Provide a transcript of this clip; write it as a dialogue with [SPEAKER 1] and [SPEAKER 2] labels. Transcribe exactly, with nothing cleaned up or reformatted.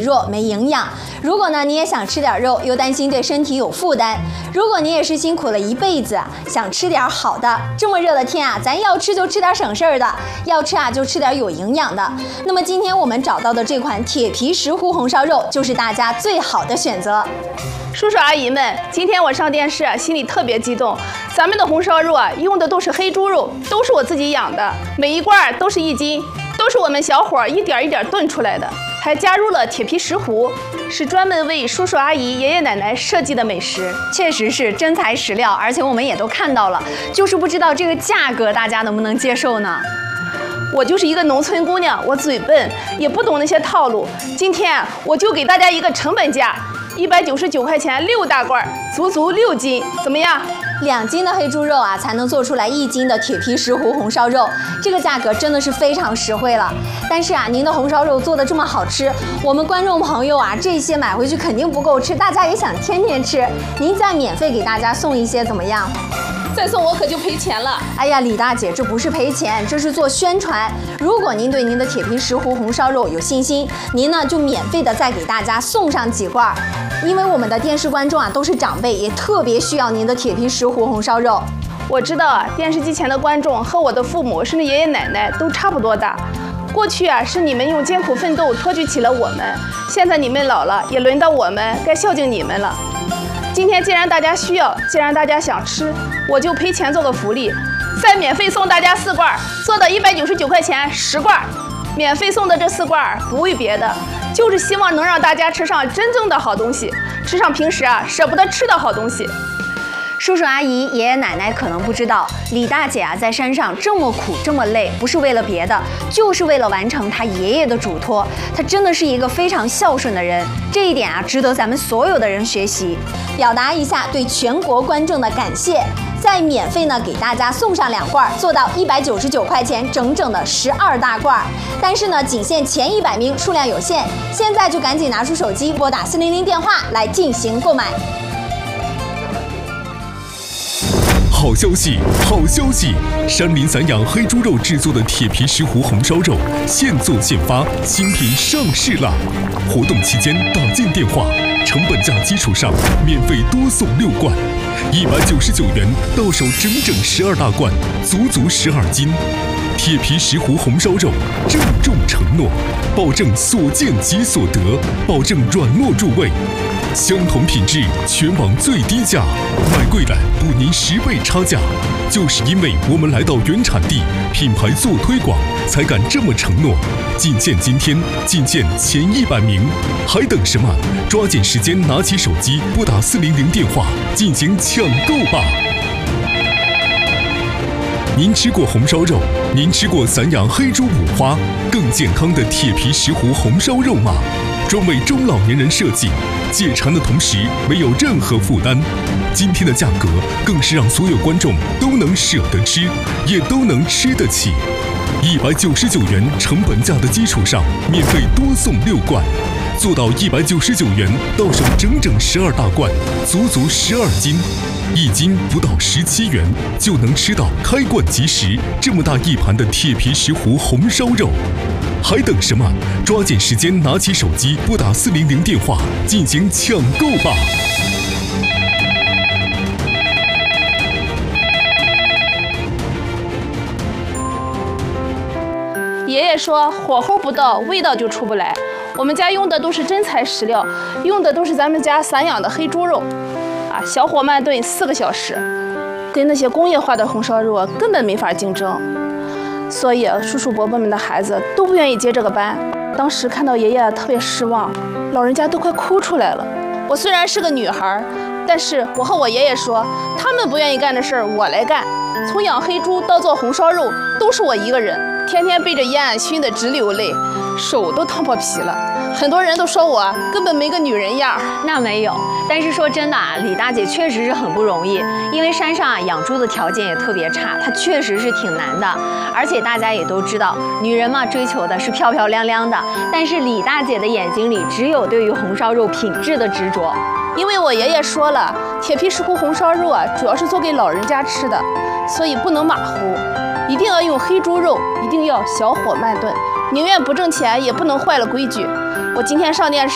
[SPEAKER 1] 弱没营养。如果呢你也想吃点肉，又担心对身体有负担；如果你也是辛苦了一辈子，想吃点好的，这么热的天啊，咱要吃就吃点省事儿的，要吃啊就吃点有营养的。那么今天我们找到的这款铁皮石斛红烧肉就是大家最好的选择。
[SPEAKER 2] 叔叔阿姨们，今天我上电视啊，心里特别激动。咱们的红烧肉啊，用的都是黑猪肉，都是我自己养的，每一罐都是一斤，都是我们小伙一点一点炖出来的，还加入了铁皮石斛，是专门为叔叔阿姨、爷爷奶奶设计的美食，
[SPEAKER 1] 确实是真材实料，而且我们也都看到了，就是不知道这个价格大家能不能接受呢？
[SPEAKER 2] 我就是一个农村姑娘，我嘴笨，也不懂那些套路。今天我就给大家一个成本价，一百九十九块钱六大罐，足足六斤，怎么样？
[SPEAKER 1] 两斤的黑猪肉啊，才能做出来一斤的铁皮石斛红烧肉，这个价格真的是非常实惠了。但是啊，您的红烧肉做的这么好吃，我们观众朋友啊，这些买回去肯定不够吃，大家也想天天吃，您再免费给大家送一些怎么样？
[SPEAKER 2] 再送我可就赔钱了。
[SPEAKER 1] 哎呀，李大姐，这不是赔钱，这是做宣传。如果您对您的铁皮石斛红烧肉有信心，您呢就免费的再给大家送上几罐，因为我们的电视观众啊都是长辈，也特别需要您的铁皮石斛红烧肉。
[SPEAKER 2] 我知道啊，电视机前的观众和我的父母甚至爷爷奶奶都差不多大。过去啊是你们用艰苦奋斗托举起了我们，现在你们老了，也轮到我们该孝敬你们了。今天既然大家需要，既然大家想吃，我就赔钱做个福利，再免费送大家四罐，做到一百九十九块钱十罐。免费送的这四罐不为别的，就是希望能让大家吃上真正的好东西，吃上平时啊舍不得吃的好东西。
[SPEAKER 1] 叔叔阿姨、爷爷奶奶可能不知道，李大姐啊在山上这么苦这么累，不是为了别的，就是为了完成她爷爷的嘱托。她真的是一个非常孝顺的人，这一点啊值得咱们所有的人学习。表达一下对全国观众的感谢，再免费呢给大家送上两罐，做到一百九十九块钱，整整的十二大罐。但是呢，仅限前一百名，数量有限，现在就赶紧拿出手机拨打四零零电话来进行购买。
[SPEAKER 3] 好消息，好消息！山林散养黑猪肉制作的铁皮石斛红烧肉现做现发，新品上市了！活动期间打进电话，成本价基础上免费多送六罐，一百九十九元到手整整十二大罐，足足十二斤。铁皮石斛红烧肉郑重承诺，保证所见即所得，保证软糯入味。相同品质，全网最低价，买贵了补您十倍差价。就是因为我们来到原产地，品牌做推广，才敢这么承诺。仅限今天，仅限前一百名，还等什么？抓紧时间拿起手机，拨打四零零电话进行抢购吧。您吃过红烧肉？您吃过散养黑猪五花更健康的铁皮石斛红烧肉吗？专为中老年人设计，解馋的同时没有任何负担。今天的价格更是让所有观众都能舍得吃，也都能吃得起。一百九十九元成本价的基础上，免费多送六罐，做到一百九十九元到手整整十二大罐，足足十二斤。一斤不到十七元就能吃到开罐即食这么大一盘的铁皮石斛红烧肉，还等什么？抓紧时间拿起手机拨打四零零电话进行抢购吧！
[SPEAKER 2] 爷爷说火候不到，味道就出不来。我们家用的都是真材实料，用的都是咱们家散养的黑猪肉。啊，小火慢炖四个小时，跟那些工业化的红烧肉啊根本没法竞争。所以叔叔伯伯们的孩子都不愿意接这个班。当时看到爷爷特别失望，老人家都快哭出来了。我虽然是个女孩，但是我和我爷爷说，他们不愿意干的事儿我来干。从养黑猪到做红烧肉，都是我一个人，天天背着烟熏得直流泪，手都烫破皮了。很多人都说我根本没个女人样。
[SPEAKER 1] 那没有，但是说真的啊，李大姐确实是很不容易，因为山上啊养猪的条件也特别差，她确实是挺难的。而且大家也都知道，女人嘛追求的是漂漂亮亮的，但是李大姐的眼睛里只有对于红烧肉品质的执着。
[SPEAKER 2] 因为我爷爷说了，铁皮石斛红烧肉啊，主要是做给老人家吃的，所以不能马虎，一定要用黑猪肉，一定要小火慢炖，宁愿不挣钱，也不能坏了规矩。我今天上电视